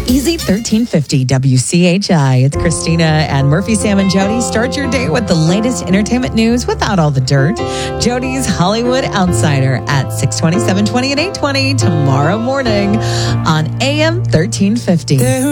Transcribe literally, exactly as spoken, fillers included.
Easy thirteen fifty W C H I. It's Christina and Murphy, Sam, and Jody. Start your day with the latest entertainment news without all the dirt. Jody's Hollywood Outsider at six twenty, seven twenty, and eight twenty tomorrow morning on A M thirteen fifty.